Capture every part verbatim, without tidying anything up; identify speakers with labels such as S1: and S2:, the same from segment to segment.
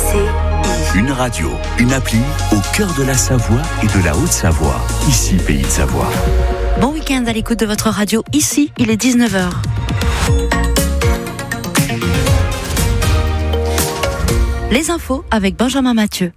S1: Une radio, une appli au cœur de la Savoie et de la Haute-Savoie. Ici, Pays de Savoie.
S2: Bon week-end à l'écoute de votre radio. Ici, il est dix-neuf heures. Les infos avec Benjamin Mathieu.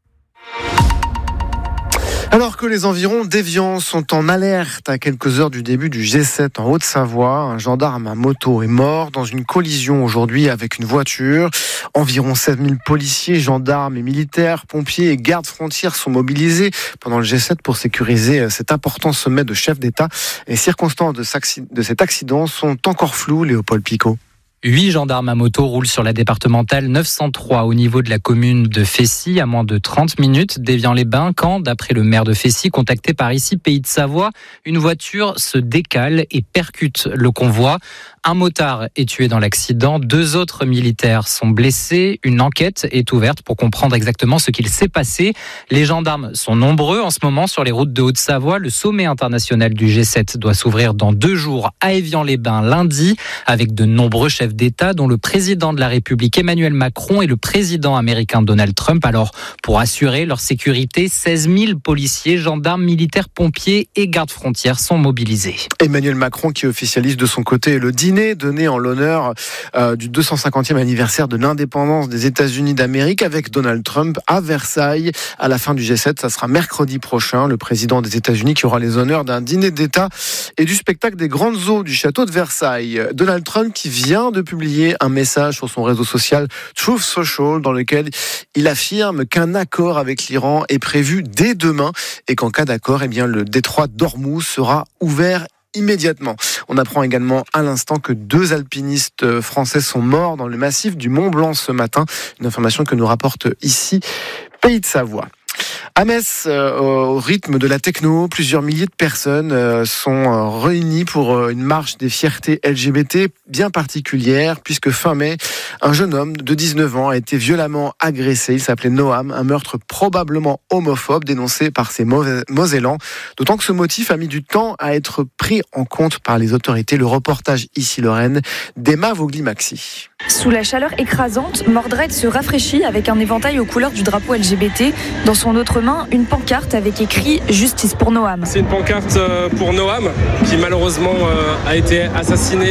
S3: Alors que les environs d'Évian sont en alerte à quelques heures du début du G sept en Haute-Savoie, un gendarme à moto est mort dans une collision aujourd'hui avec une voiture. Environ sept mille policiers, gendarmes et militaires, pompiers et gardes frontières sont mobilisés pendant le G sept pour sécuriser cet important sommet de chefs d'État. Les circonstances de cet accident sont encore floues, Léopold Picot.
S4: Huit gendarmes à moto roulent sur la départementale neuf cent trois au niveau de la commune de Fessy, à moins de trente minutes d'Évian-les-Bains, quand, d'après le maire de Fessy, contacté par ici, Pays de Savoie, une voiture se décale et percute le convoi. Un motard est tué dans l'accident, deux autres militaires sont blessés. Une enquête est ouverte pour comprendre exactement ce qu'il s'est passé. Les gendarmes sont nombreux en ce moment sur les routes de Haute-Savoie. Le sommet international du G sept doit s'ouvrir dans deux jours à Évian-les-Bains lundi, avec de nombreux chefs d'État, dont le président de la République Emmanuel Macron et le président américain Donald Trump. Alors, pour assurer leur sécurité, seize mille policiers, gendarmes, militaires, pompiers et gardes frontières sont mobilisés.
S3: Emmanuel Macron qui officialise de son côté le dîner donné en l'honneur euh, du deux cent cinquantième anniversaire de l'indépendance des États-Unis d'Amérique avec Donald Trump à Versailles à la fin du G sept. Ça sera mercredi prochain. Le président des États-Unis qui aura les honneurs d'un dîner d'État et du spectacle des grandes eaux du château de Versailles. Donald Trump qui vient de publier un message sur son réseau social Truth Social dans lequel il affirme qu'un accord avec l'Iran est prévu dès demain et qu'en cas d'accord, eh bien, le détroit d'Ormuz sera ouvert immédiatement. On apprend également à l'instant que deux alpinistes français sont morts dans le massif du Mont Blanc ce matin. Une information que nous rapporte ici Pays de Savoie. À Metz, euh, au rythme de la techno, plusieurs milliers de personnes euh, sont euh, réunies pour euh, une marche des fiertés L G B T bien particulière, puisque fin mai, un jeune homme de dix-neuf ans a été violemment agressé. Il s'appelait Noam, un meurtre probablement homophobe dénoncé par ces Mosellans. D'autant que ce motif a mis du temps à être pris en compte par les autorités. Le reportage ici Lorraine d'Emma Vogli-Maxi.
S5: Sous la chaleur écrasante, Mordred se rafraîchit avec un éventail aux couleurs du drapeau L G B T. Dans son autre main, une pancarte avec écrit « Justice pour Noam ».
S6: C'est une pancarte pour Noam, qui malheureusement a été assassiné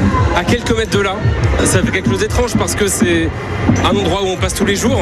S6: à quelques mètres de là. Ça fait quelque chose d'étrange parce que c'est un endroit où on passe tous les jours.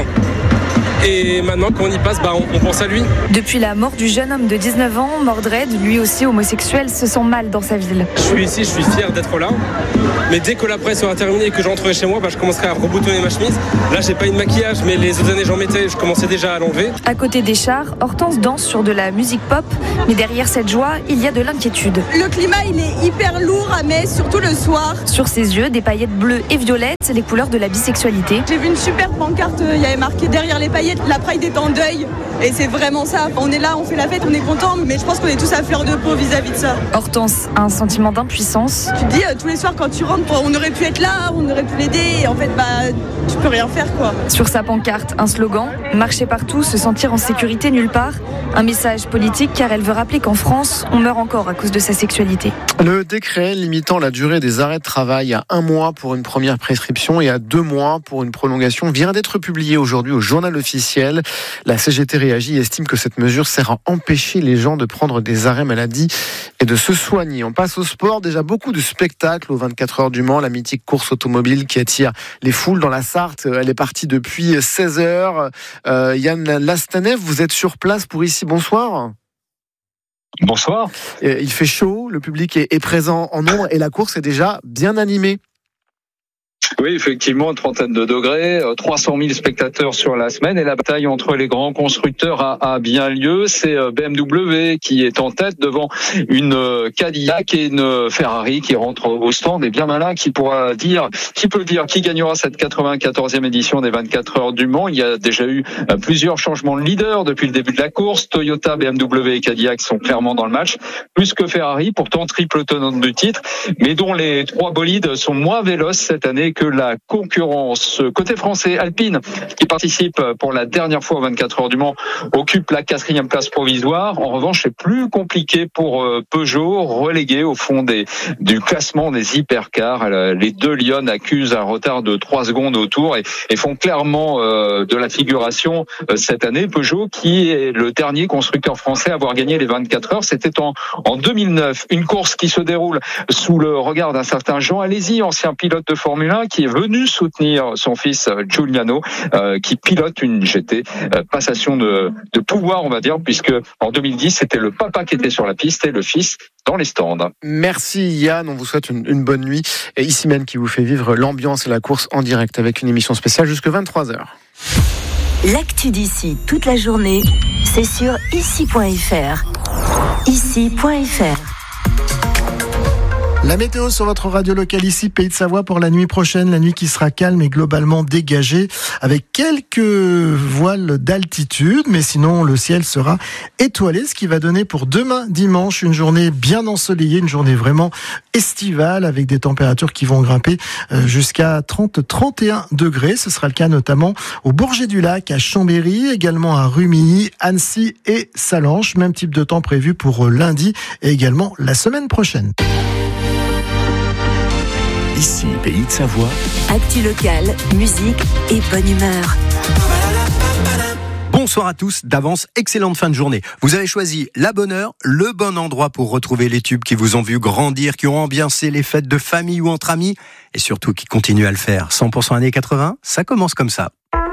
S6: Et maintenant, quand on y passe, bah, on, on pense à lui.
S5: Depuis la mort du jeune homme de dix-neuf ans, Mordred, lui aussi homosexuel, se sent mal dans sa ville.
S6: Je suis ici, je suis fier d'être là. Mais dès que la presse sera terminée et que je rentrerai chez moi, bah, je commencerai à reboutonner ma chemise. Là, j'ai pas eu de maquillage, mais les autres années, j'en mettais. Je commençais déjà à l'enlever.
S5: À côté des chars, Hortense danse sur de la musique pop. Mais derrière cette joie, il y a de l'inquiétude.
S7: Le climat, il est hyper lourd à Metz, surtout le soir.
S5: Sur ses yeux, des paillettes bleues et violettes, les couleurs de la bisexualité.
S7: J'ai vu une super pancarte, il y avait marqué derrière les paillettes, la Pride est en deuil. Et c'est vraiment ça. On est là, on fait la fête, on est content, mais je pense qu'on est tous à fleur de peau vis-à-vis de ça.
S5: Hortense a un sentiment d'impuissance.
S7: Tu te dis, euh, tous les soirs quand tu rentres, on aurait pu être là, on aurait pu l'aider, et en fait, bah, tu peux rien faire, quoi.
S5: Sur sa pancarte, un slogan, marcher partout, se sentir en sécurité nulle part. Un message politique car elle veut rappeler qu'en France, on meurt encore à cause de sa sexualité.
S3: Le décret limitant la durée des arrêts de travail à un mois pour une première prescription et à deux mois pour une prolongation vient d'être publié aujourd'hui au journal officiel. La C G T réagit et estime que cette mesure sert à empêcher les gens de prendre des arrêts maladie et de se soigner. On passe au sport. Déjà beaucoup de spectacles aux vingt-quatre heures du Mans. La mythique course automobile qui attire les foules dans la Sarthe. Elle est partie depuis seize heures. Euh, Yann Lastanev, vous êtes sur place pour ici. Bonsoir.
S8: Bonsoir.
S3: Il fait chaud, le public est présent en nombre et la course est déjà bien animée.
S8: Oui, effectivement, une trentaine de degrés, trois cent mille spectateurs sur la semaine et la bataille entre les grands constructeurs a, a bien lieu. C'est B M W qui est en tête devant une Cadillac et une Ferrari qui rentrent au stand. Et bien malin qui pourra dire, qui peut dire qui gagnera cette quatre-vingt-quatorzième édition des vingt-quatre heures du Mans. Il y a déjà eu plusieurs changements de leader depuis le début de la course. Toyota, B M W et Cadillac sont clairement dans le match, plus que Ferrari, pourtant triple tenante du titre, mais dont les trois bolides sont moins véloces cette année confirmer que la concurrence côté français, Alpine, qui participe pour la dernière fois aux vingt-quatre heures du Mans, occupe la quatrième place provisoire. En revanche, c'est plus compliqué pour Peugeot, relégué au fond des, du classement des hypercars. Les deux Lyon accusent un retard de trois secondes au tour et, et font clairement euh, de la figuration euh, cette année. Peugeot, qui est le dernier constructeur français à avoir gagné les vingt-quatre heures, c'était en, en deux mille neuf. Une course qui se déroule sous le regard d'un certain Jean Alesi, ancien pilote de Formule un, qui est venu soutenir son fils Giuliano, euh, qui pilote une G T. Euh, passation de, de pouvoir, on va dire, puisque en deux mille dix, c'était le papa qui était sur la piste et le fils dans les stands.
S3: Merci Yann, on vous souhaite une, une bonne nuit. Et ici même qui vous fait vivre l'ambiance et la course en direct avec une émission spéciale jusqu'à vingt-trois heures.
S2: L'actu d'ici toute la journée, c'est sur ici point f r. ici point f r.
S9: La météo sur votre radio locale ici, Pays de Savoie, pour la nuit prochaine. La nuit qui sera calme et globalement dégagée avec quelques voiles d'altitude. Mais sinon, le ciel sera étoilé, ce qui va donner pour demain dimanche une journée bien ensoleillée, une journée vraiment estivale avec des températures qui vont grimper jusqu'à trente à trente et un degrés. Ce sera le cas notamment au Bourget-du-Lac, à Chambéry, également à Rumilly, Annecy et Sallanches. Même type de temps prévu pour lundi et également la semaine prochaine.
S1: Ici, Pays de Savoie.
S2: Actu locale, musique et bonne humeur.
S10: Bonsoir à tous, d'avance, excellente fin de journée. Vous avez choisi la bonne heure, le bon endroit pour retrouver les tubes qui vous ont vu grandir, qui ont ambiancé les fêtes de famille ou entre amis, et surtout qui continuent à le faire. cent pour cent années quatre-vingts, ça commence comme ça.